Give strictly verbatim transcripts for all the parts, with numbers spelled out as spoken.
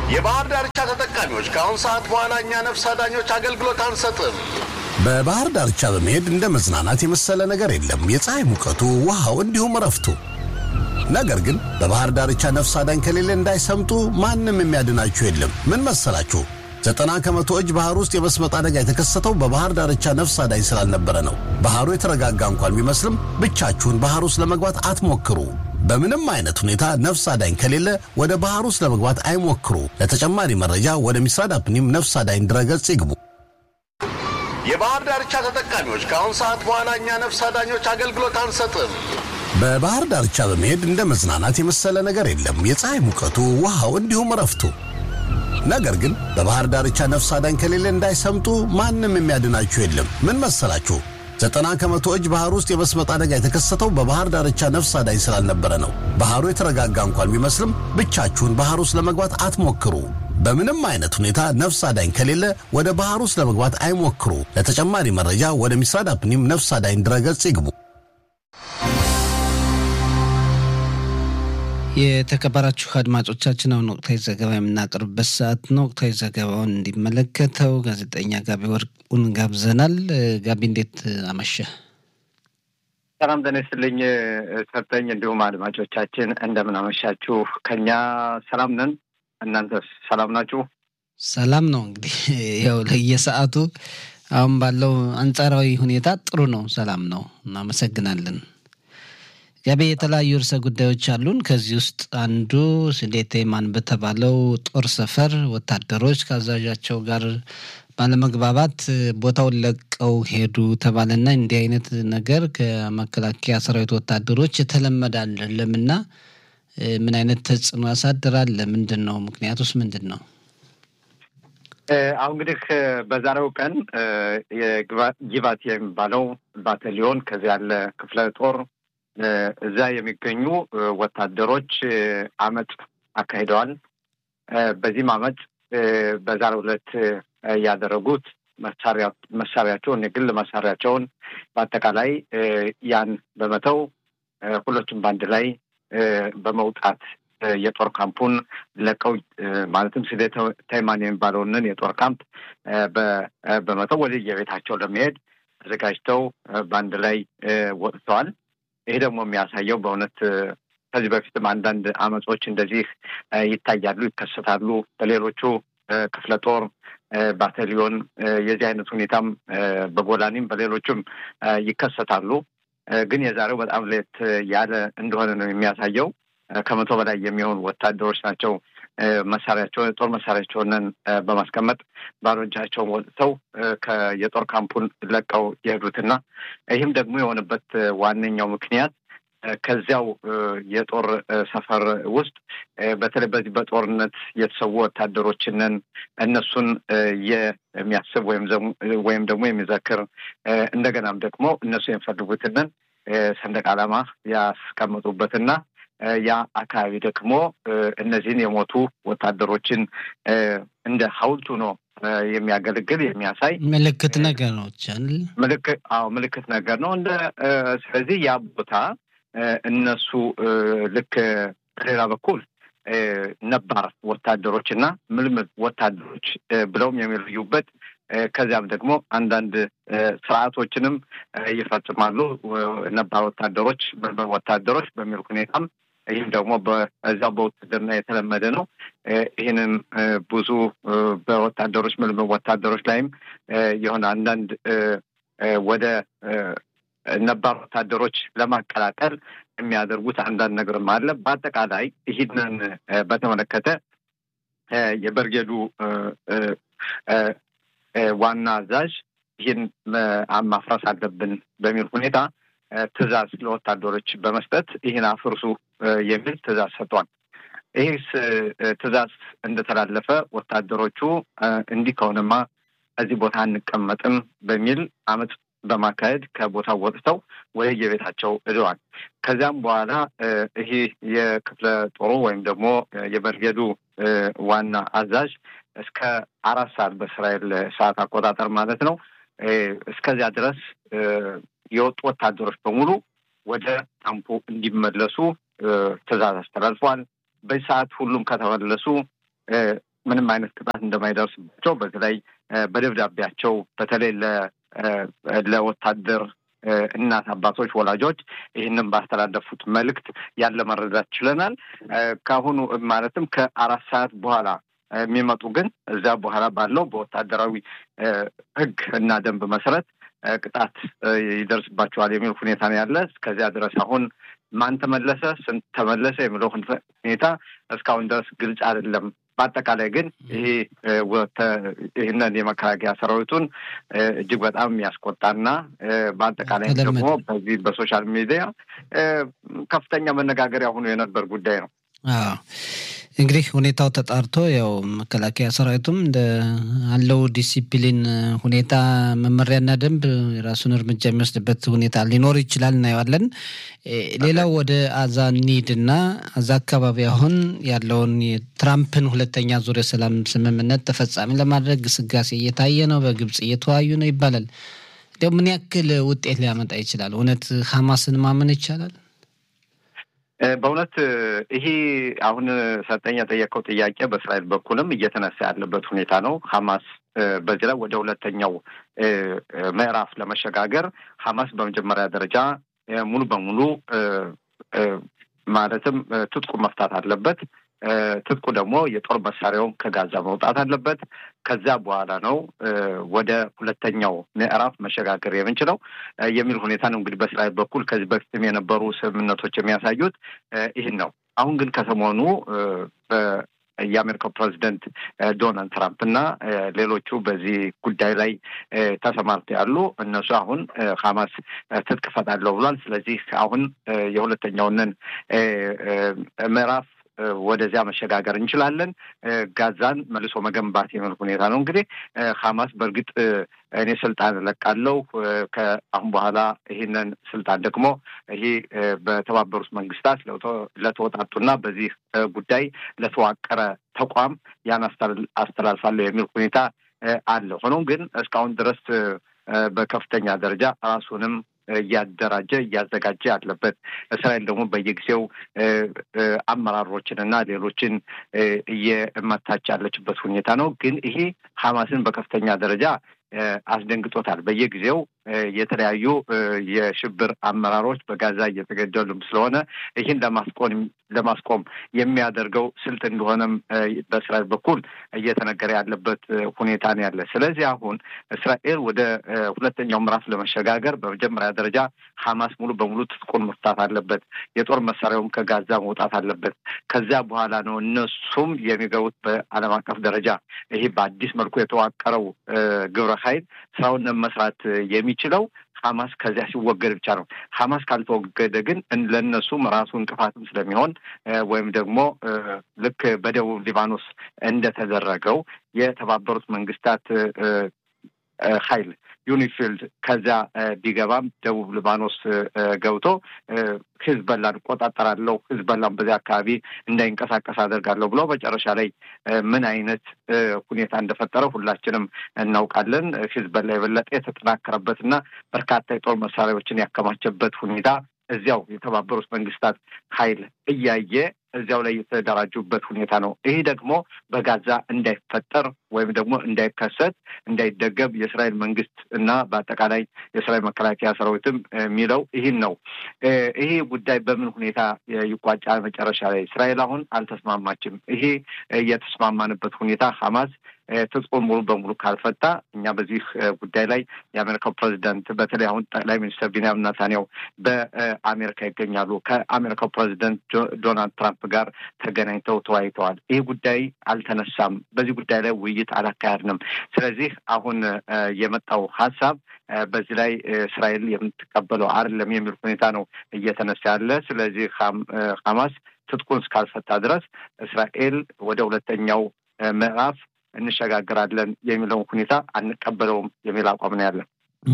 የባህር ዳርቻ ተጠቃሚዎች ከአሁን ሰዓት በኋላ እኛ ነፍስ አዳኞች አገልግሎት አንሰጥም። በባህር ዳርቻ በመሄድ እንደ መዝናናት የመሰለ ነገር የለም። የፀሐይ ሙቀቱ፣ ውሃው እንዲሁም ረፍቱ። ነገር ግን በባህር ዳርቻ ነፍስ አዳኝ ከሌለ እንዳይሰምጡ ማንም የሚያድናችሁ የለም። ምን መሰላችሁ? ዘጠና ከመቶ እጅ ባህር ውስጥ የመስመጥ አደጋ የተከሰተው በባህር ዳርቻ ነፍስ አዳኝ ስላልነበረ ነው። ባህሩ የተረጋጋ እንኳን ቢመስልም ብቻችሁን ባህር ውስጥ ለመግባት አትሞክሩ። በምንም አይነት ሁኔታ ነፍስ አዳኝ ከሌለ ወደ ባህር ውስጥ ለመግባት አይሞክሩ። ለተጨማሪ መረጃ ወደ ሚስራድ አፕኒም ነፍስ አዳኝ ድረገጽ ይግቡ። የባህር ዳርቻ ተጠቃሚዎች ከአሁን ሰዓት በኋላ እኛ ነፍስ አዳኞች አገልግሎት አንሰጥም። በባህር ዳርቻ በመሄድ እንደ መዝናናት የመሰለ ነገር የለም። የፀሐይ ሙቀቱ፣ ውሃው እንዲሁም ረፍቱ። ነገር ግን በባህር ዳርቻ ነፍስ አዳኝ ከሌለ እንዳይሰምጡ ማንም የሚያድናችሁ የለም። ምን መሰላችሁ? ዘጠና ከመቶ እጅ ባህር ውስጥ የመስመጥ አደጋ የተከሰተው በባህር ዳርቻ ነፍስ አዳኝ ስላልነበረ ነው። ባህሩ የተረጋጋ እንኳን ቢመስልም ብቻችሁን ባህር ውስጥ ለመግባት አትሞክሩ። በምንም አይነት ሁኔታ ነፍስ አዳኝ ከሌለ ወደ ባህር ውስጥ ለመግባት አይሞክሩ። ለተጨማሪ መረጃ ወደ ሚስራድ አፕኒም ነፍስ አዳኝ ድረገጽ ይግቡ። የተከበራችሁ አድማጮቻችን አሁን ወቅታዊ ዘገባ የምናቀርብበት ሰዓት ነው። ወቅታዊ ዘገባውን እንዲመለከተው ጋዜጠኛ ጋቢ ወርቁን ጋብዘናል። ጋቢ እንዴት አመሸ? ሰላም ደህና ሰርተኝ እንዲሁም አድማጮቻችን እንደምን አመሻችሁ? ከኛ ሰላም ነን። እናንተ ሰላም ናችሁ? ሰላም ነው። እንግዲህ ያው ለየሰዓቱ አሁን ባለው አንጻራዊ ሁኔታ ጥሩ ነው፣ ሰላም ነው። እናመሰግናለን። ጋቢ የተለያዩ ርዕሰ ጉዳዮች አሉን። ከዚህ ውስጥ አንዱ ስዴቴማን በተባለው ጦር ሰፈር ወታደሮች ከአዛዣቸው ጋር ባለመግባባት ቦታውን ለቀው ሄዱ ተባለና እንዲህ አይነት ነገር ከመከላከያ ሰራዊት ወታደሮች የተለመደ አይደለምና ምን አይነት ተጽዕኖ ያሳድራል? ለምንድን ነው? ምክንያቱስ ምንድን ነው? አሁን እንግዲህ በዛሬው ቀን የጊባት የሚባለው ባታሊዮን ከዚህ ያለ ክፍለ ጦር እዛ የሚገኙ ወታደሮች አመጽ አካሂደዋል። በዚህም አመጽ በዛሬው ዕለት ያደረጉት መሳሪያ መሳሪያቸውን የግል መሳሪያቸውን በአጠቃላይ ያን በመተው ሁለቱም ባንድ ላይ በመውጣት የጦር ካምፑን ለቀው ማለትም ስዴቴማን የሚባለውን የጦር ካምፕ በመተው ወደ የቤታቸው ለመሄድ ተዘጋጅተው ባንድ ላይ ወጥተዋል። ይሄ ደግሞ የሚያሳየው በእውነት ከዚህ በፊትም አንዳንድ አመጾች እንደዚህ ይታያሉ፣ ይከሰታሉ። በሌሎቹ ክፍለ ጦር ባታሊዮን የዚህ አይነት ሁኔታም በጎላኒም በሌሎችም ይከሰታሉ። ግን የዛሬው በጣም ለየት ያለ እንደሆነ ነው የሚያሳየው። ከመቶ በላይ የሚሆኑ ወታደሮች ናቸው መሳሪያቸውን የጦር መሳሪያቸውን በማስቀመጥ ባዶ እጃቸውን ወጥተው ከየጦር ካምፑን ለቀው የሄዱትና ይህም ደግሞ የሆነበት ዋነኛው ምክንያት ከዚያው የጦር ሰፈር ውስጥ በተለይ በዚህ በጦርነት የተሰዉ ወታደሮችን እነሱን የሚያስብ ወይም ወይም ደግሞ የሚዘክር እንደገናም ደግሞ እነሱ የሚፈልጉትን ሰንደቅ ዓላማ ያስቀምጡበትና ያ አካባቢ ደግሞ እነዚህን የሞቱ ወታደሮችን እንደ ሐውልቱ ነው የሚያገለግል የሚያሳይ ምልክት ነገር ነው። ቻል ምልክት አዎ ምልክት ነገር ነው። እንደ ስለዚህ ያ ቦታ እነሱ ልክ በሌላ በኩል ነባር ወታደሮችና ምልምል ወታደሮች ብለውም የሚለዩበት ከዚያም ደግሞ አንዳንድ ስርዓቶችንም ይፈጽማሉ። ነባር ወታደሮች ምልምል ወታደሮች በሚል ሁኔታም ይህም ደግሞ በዛው በውትድርና የተለመደ ነው። ይህንን ብዙ በወታደሮች ምልምል ወታደሮች ላይም የሆነ አንዳንድ ወደ ነባር ወታደሮች ለማቀላቀል የሚያደርጉት አንዳንድ ነገርም አለ። በአጠቃላይ ይህንን በተመለከተ የበርጌዱ ዋና አዛዥ ይህን ማፍረስ አለብን በሚል ሁኔታ ትእዛዝ ለወታደሮች በመስጠት ይህን አፍርሱ የሚል ትእዛዝ ሰጥቷል። ይህስ ትእዛዝ እንደተላለፈ ወታደሮቹ እንዲህ ከሆነማ እዚህ ቦታ አንቀመጥም በሚል አመጽ በማካሄድ ከቦታው ወጥተው ወደ የቤታቸው ሄደዋል። ከዚያም በኋላ ይሄ የክፍለ ጦሩ ወይም ደግሞ የበርጌዱ ዋና አዛዥ እስከ አራት ሰዓት በእስራኤል ሰዓት አቆጣጠር ማለት ነው እስከዚያ ድረስ የወጡ ወታደሮች በሙሉ ወደ ካምፑ እንዲመለሱ ትእዛዝ አስተላልፏል። በሰዓት ሁሉም ከተመለሱ ምንም አይነት ቅጣት እንደማይደርስባቸው በተለይ በደብዳቤያቸው በተለይ ለ ለወታደር እናት አባቶች ወላጆች ይህንን ባስተላለፉት መልእክት ያለ መረዳት ችለናል። ካሁኑ ማለትም ከአራት ሰዓት በኋላ የሚመጡ ግን እዛ በኋላ ባለው በወታደራዊ ሕግ እና ደንብ መሰረት ቅጣት ይደርስባቸዋል የሚል ሁኔታ ነው ያለ። እስከዚያ ድረስ አሁን ማን ተመለሰ ስንት ተመለሰ የሚለው ሁኔታ እስካሁን ድረስ ግልጽ አይደለም። በአጠቃላይ ግን ይሄ ይህንን የመከላከያ ሰራዊቱን እጅግ በጣም ያስቆጣና በአጠቃላይ ደግሞ በዚህ በሶሻል ሚዲያ ከፍተኛ መነጋገሪያ ሆኖ የነበር ጉዳይ ነው። አዎ እንግዲህ ሁኔታው ተጣርቶ ያው መከላከያ ሰራዊቱም እንደ አለው ዲሲፕሊን ሁኔታ መመሪያና ደንብ የራሱን እርምጃ የሚወስድበት ሁኔታ ሊኖር ይችላል እናየዋለን። ሌላው ወደ አዛ እንሂድና አዛ አካባቢ አሁን ያለውን የትራምፕን ሁለተኛ ዙር የሰላም ስምምነት ተፈጻሚ ለማድረግ ግስጋሴ እየታየ ነው። በግብጽ እየተወያዩ ነው ይባላል። እንደው ምን ያክል ውጤት ሊያመጣ ይችላል? እውነት ሐማስን ማመን ይቻላል? በእውነት ይሄ አሁን ሰጠኝ የጠየቀው ጥያቄ በእስራኤል በኩልም እየተነሳ ያለበት ሁኔታ ነው። ሐማስ በዚህ ላይ ወደ ሁለተኛው ምዕራፍ ለመሸጋገር ሐማስ በመጀመሪያ ደረጃ ሙሉ በሙሉ ማለትም ትጥቁ መፍታት አለበት። ትጥቁ ደግሞ የጦር መሳሪያውን ከጋዛ መውጣት አለበት። ከዛ በኋላ ነው ወደ ሁለተኛው ምዕራፍ መሸጋገር የምንችለው የሚል ሁኔታ ነው። እንግዲህ በእስራኤል በኩል ከዚህ በፊትም የነበሩ ስምምነቶች የሚያሳዩት ይህን ነው። አሁን ግን ከሰሞኑ የአሜሪካው ፕሬዚደንት ዶናልድ ትራምፕ እና ሌሎቹ በዚህ ጉዳይ ላይ ተሰማርተው ያሉ እነሱ አሁን ሐማስ ትጥቅ ፈታለሁ ብሏል። ስለዚህ አሁን የሁለተኛውን ምዕራፍ ወደዚያ መሸጋገር እንችላለን። ጋዛን መልሶ መገንባት የሚል ሁኔታ ነው። እንግዲህ ሐማስ በእርግጥ እኔ ስልጣን እለቃለሁ ከአሁን በኋላ ይህንን ስልጣን ደግሞ ይሄ በተባበሩት መንግስታት ለተወጣጡና በዚህ ጉዳይ ለተዋቀረ ተቋም ያን አስተላልፋለሁ የሚል ሁኔታ አለ። ሆኖም ግን እስካሁን ድረስ በከፍተኛ ደረጃ ራሱንም እያደራጀ እያዘጋጀ ያለበት እስራኤል ደግሞ በየጊዜው አመራሮችን እና ሌሎችን እየመታች ያለችበት ሁኔታ ነው። ግን ይሄ ሐማስን በከፍተኛ ደረጃ አስደንግጦታል። በየጊዜው የተለያዩ የሽብር አመራሮች በጋዛ እየተገደሉ ስለሆነ ይህን ለማስቆም ለማስቆም የሚያደርገው ስልት እንደሆነም በእስራኤል በኩል እየተነገረ ያለበት ሁኔታ ነው ያለ። ስለዚህ አሁን እስራኤል ወደ ሁለተኛው ምዕራፍ ለመሸጋገር በመጀመሪያ ደረጃ ሐማስ ሙሉ በሙሉ ትጥቁን መፍታት አለበት፣ የጦር መሳሪያውም ከጋዛ መውጣት አለበት። ከዚያ በኋላ ነው እነሱም የሚገቡት በዓለም አቀፍ ደረጃ ይሄ በአዲስ መልኩ የተዋቀረው ግብረ ኃይል ስራውን መስራት የሚችለው ሐማስ ከዚያ ሲወገድ ብቻ ነው። ሐማስ ካልተወገደ ግን ለነሱም ራሱ እንቅፋትም ስለሚሆን ወይም ደግሞ ልክ በደቡብ ሊባኖስ እንደተደረገው የተባበሩት መንግስታት ኃይል ዩኒፊልድ ከዛ ቢገባም ደቡብ ሊባኖስ ገብቶ ሂዝቦላን ቆጣጠራለሁ፣ ሂዝቦላን በዚያ አካባቢ እንዳይንቀሳቀስ አደርጋለሁ ብሎ መጨረሻ ላይ ምን አይነት ሁኔታ እንደፈጠረ ሁላችንም እናውቃለን። ሂዝቦላ የበለጠ የተጠናከረበትና በርካታ የጦር መሳሪያዎችን ያከማቸበት ሁኔታ እዚያው የተባበሩት መንግስታት ኃይል እያየ እዚያው ላይ የተደራጁበት ሁኔታ ነው። ይሄ ደግሞ በጋዛ እንዳይፈጠር ወይም ደግሞ እንዳይከሰት እንዳይደገም የእስራኤል መንግስት እና በአጠቃላይ የእስራኤል መከላከያ ሰራዊትም የሚለው ይህን ነው። ይሄ ጉዳይ በምን ሁኔታ ይቋጫል? መጨረሻ ላይ እስራኤል አሁን አልተስማማችም። ይሄ የተስማማንበት ሁኔታ ሐማስ ትጥቁን ሙሉ በሙሉ ካልፈታ እኛ በዚህ ጉዳይ ላይ የአሜሪካው ፕሬዚዳንት በተለይ አሁን ጠቅላይ ሚኒስትር ቢንያሚን ኔታንያሁ በአሜሪካ ይገኛሉ። ከአሜሪካው ፕሬዚዳንት ዶናልድ ትራምፕ ጋር ተገናኝተው ተወያይተዋል። ይህ ጉዳይ አልተነሳም። በዚህ ጉዳይ ላይ ውይይት አላካሄድንም። ስለዚህ አሁን የመጣው ሀሳብ በዚህ ላይ እስራኤል የምትቀበለው አይደለም የሚል ሁኔታ ነው እየተነሳ ያለ። ስለዚህ ሐማስ ትጥቁን እስካልፈታ ድረስ እስራኤል ወደ ሁለተኛው ምዕራፍ እንሸጋግራለን የሚለውን ሁኔታ አንቀበለውም የሚል አቋም ነው ያለን።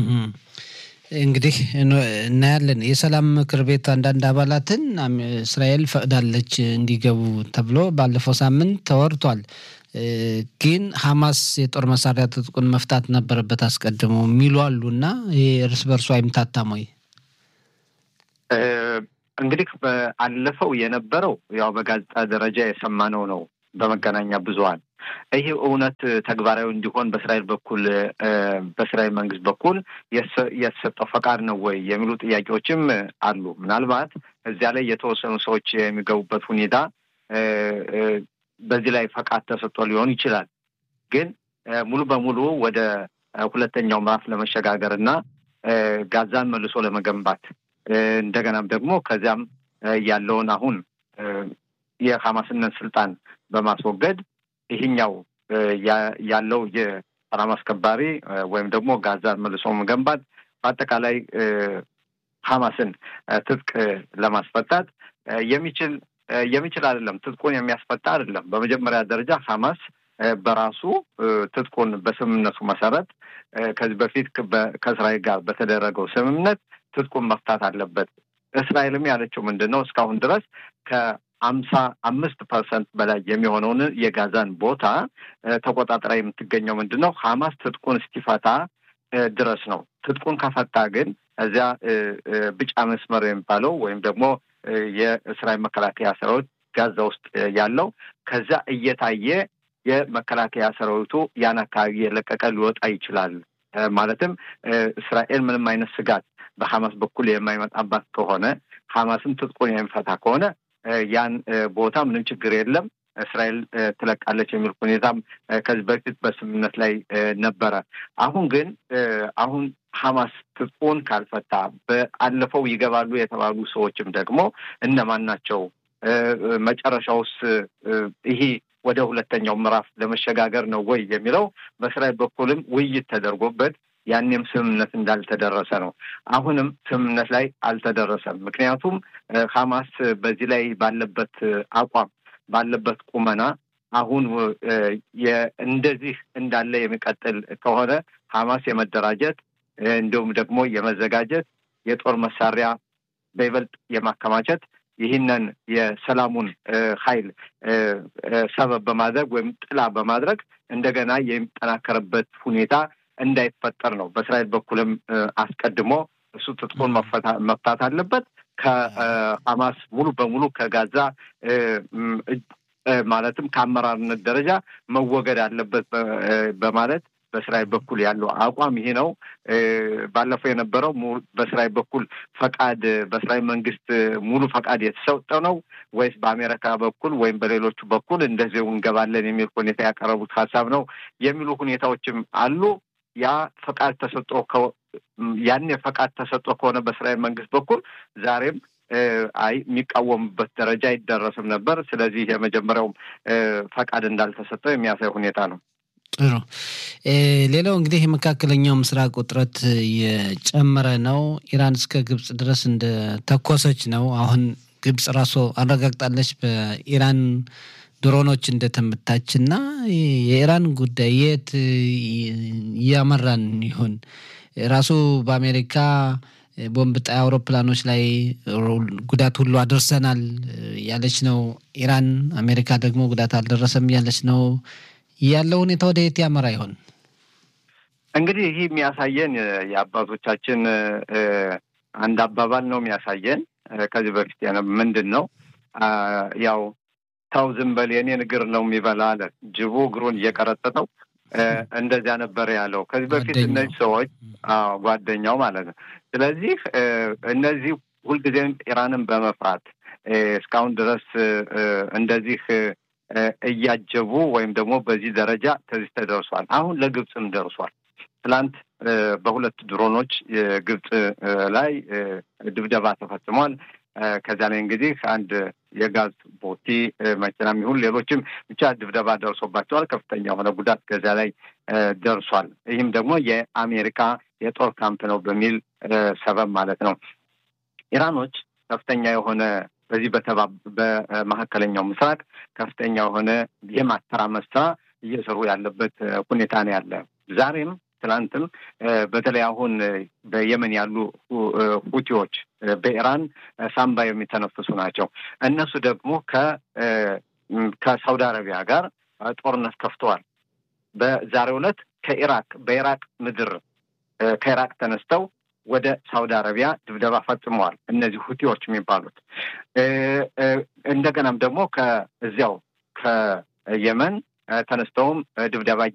እንግዲህ እናያለን። የሰላም ምክር ቤት አንዳንድ አባላትን እስራኤል ፈቅዳለች እንዲገቡ ተብሎ ባለፈው ሳምንት ተወርቷል። ግን ሐማስ የጦር መሳሪያ ትጥቁን መፍታት ነበረበት አስቀድሞ የሚሉ አሉና ይሄ እርስ በርሱ አይምታታም ወይ? እንግዲህ ባለፈው የነበረው ያው በጋዜጣ ደረጃ የሰማነው ነው በመገናኛ ብዙሃን። ይሄ እውነት ተግባራዊ እንዲሆን በእስራኤል በኩል በእስራኤል መንግስት በኩል የተሰጠው ፈቃድ ነው ወይ የሚሉ ጥያቄዎችም አሉ። ምናልባት እዚያ ላይ የተወሰኑ ሰዎች የሚገቡበት ሁኔታ በዚህ ላይ ፈቃድ ተሰጥቶ ሊሆን ይችላል። ግን ሙሉ በሙሉ ወደ ሁለተኛው ምዕራፍ ለመሸጋገር እና ጋዛን መልሶ ለመገንባት እንደገናም ደግሞ ከዚያም ያለውን አሁን የሐማስን ስልጣን በማስወገድ ይሄኛው ያለው የሰላም አስከባሪ ወይም ደግሞ ጋዛን መልሶ መገንባት በአጠቃላይ ሐማስን ትጥቅ ለማስፈታት የሚችል የሚችል አይደለም። ትጥቁን የሚያስፈታ አይደለም። በመጀመሪያ ደረጃ ሐማስ በራሱ ትጥቁን በስምምነቱ መሰረት ከዚህ በፊት ከእስራኤል ጋር በተደረገው ስምምነት ትጥቁን መፍታት አለበት። እስራኤልም ያለችው ምንድነው? እስካሁን ድረስ ከአምሳ አምስት ፐርሰንት በላይ የሚሆነውን የጋዛን ቦታ ተቆጣጥራ የምትገኘው ምንድነው? ሐማስ ትጥቁን እስኪፈታ ድረስ ነው። ትጥቁን ከፈታ ግን እዚያ ቢጫ መስመር የሚባለው ወይም ደግሞ የእስራኤል መከላከያ ሰራዊት ጋዛ ውስጥ ያለው ከዛ እየታየ የመከላከያ ሰራዊቱ ያን አካባቢ የለቀቀ ሊወጣ ይችላል። ማለትም እስራኤል ምንም አይነት ስጋት በሐማስ በኩል የማይመጣባት ከሆነ ሐማስም ትጥቁን የሚፈታ ከሆነ ያን ቦታ ምንም ችግር የለም እስራኤል ትለቃለች የሚል ሁኔታም ከዚህ በፊት በስምምነት ላይ ነበረ። አሁን ግን አሁን ሐማስ ትጥቁን ካልፈታ በአለፈው ይገባሉ የተባሉ ሰዎችም ደግሞ እነማን ናቸው? መጨረሻውስ ይሄ ወደ ሁለተኛው ምዕራፍ ለመሸጋገር ነው ወይ የሚለው በእስራኤል በኩልም ውይይት ተደርጎበት ያንንም ስምምነት እንዳልተደረሰ ነው። አሁንም ስምምነት ላይ አልተደረሰም። ምክንያቱም ሐማስ በዚህ ላይ ባለበት አቋም ባለበት ቁመና አሁን እንደዚህ እንዳለ የሚቀጥል ከሆነ ሐማስ የመደራጀት እንዲሁም ደግሞ የመዘጋጀት የጦር መሳሪያ በይበልጥ የማከማቸት ይህንን የሰላሙን ኃይል ሰበብ በማድረግ ወይም ጥላ በማድረግ እንደገና የሚጠናከርበት ሁኔታ እንዳይፈጠር ነው። በእስራኤል በኩልም አስቀድሞ እሱ ትጥቁን መፍታት አለበት። ከሐማስ ሙሉ በሙሉ ከጋዛ ማለትም ከአመራርነት ደረጃ መወገድ አለበት በማለት በእስራኤል በኩል ያለው አቋም ይሄ ነው። ባለፈው የነበረው በእስራኤል በኩል ፈቃድ በእስራኤል መንግስት ሙሉ ፈቃድ የተሰጠው ነው ወይስ በአሜሪካ በኩል ወይም በሌሎቹ በኩል እንደዚህ እንገባለን የሚል ሁኔታ ያቀረቡት ሐሳብ ነው የሚሉ ሁኔታዎችም አሉ። ያ ፈቃድ ተሰጥቶ ያን ፈቃድ ተሰጥቶ ከሆነ በእስራኤል መንግስት በኩል ዛሬም አይ የሚቃወምበት ደረጃ አይደረስም ነበር። ስለዚህ የመጀመሪያው ፈቃድ እንዳልተሰጠው የሚያሳይ ሁኔታ ነው። ጥሩ። ሌላው እንግዲህ የመካከለኛው ምስራቅ ውጥረት የጨመረ ነው። ኢራን እስከ ግብጽ ድረስ እንደ ተኮሰች ነው። አሁን ግብጽ ራሷ አረጋግጣለች በኢራን ድሮኖች እንደተመታችና የኢራን ጉዳይ የት ያመራን ይሆን? ራሱ በአሜሪካ ቦምብ ጣይ አውሮፕላኖች ላይ ጉዳት ሁሉ አድርሰናል ያለች ነው ኢራን። አሜሪካ ደግሞ ጉዳት አልደረሰም ያለች ነው። ያለው ሁኔታ ወደ የት ያመራ ይሆን? እንግዲህ ይህ የሚያሳየን የአባቶቻችን አንድ አባባል ነው የሚያሳየን። ከዚህ በፊት ያነ ምንድነው ያው ታው ዝም በል የኔን እግር ነው የሚበላ አለ ጅቡ እግሩን እየቀረጠጠው እንደዚያ ነበር ያለው ከዚህ በፊት እነዚህ ሰዎች አዎ ጓደኛው ማለት ነው። ስለዚህ እነዚህ ሁልጊዜም ኢራንን በመፍራት እስካሁን ድረስ እንደዚህ እያጀቡ ወይም ደግሞ በዚህ ደረጃ ተዚህ ተደርሷል። አሁን ለግብጽም ደርሷል። ትላንት በሁለት ድሮኖች የግብጽ ላይ ድብደባ ተፈጽሟል። ከዛ ላይ እንግዲህ አንድ የጋዝ ቦቲ መኪናም ይሁን ሌሎችም ብቻ ድብደባ ደርሶባቸዋል። ከፍተኛ የሆነ ጉዳት ከዛ ላይ ደርሷል። ይህም ደግሞ የአሜሪካ የጦር ካምፕ ነው በሚል ሰበብ ማለት ነው። ኢራኖች ከፍተኛ የሆነ በዚህ በመካከለኛው ምስራቅ ከፍተኛ የሆነ የማተራመስ ስራ እየሰሩ ያለበት ሁኔታ ነው ያለ። ዛሬም ትላንትም በተለይ አሁን በየመን ያሉ ሁቲዎች በኢራን ሳምባ የሚተነፍሱ ናቸው። እነሱ ደግሞ ከ ከሳውዲ አረቢያ ጋር ጦርነት ከፍተዋል። በዛሬው ዕለት ከኢራቅ በኢራቅ ምድር ከኢራቅ ተነስተው ወደ ሳውዲ አረቢያ ድብደባ ፈጽመዋል እነዚህ ሁቲዎች የሚባሉት። እንደገናም ደግሞ ከዚያው ከየመን ተነስተውም ድብደባ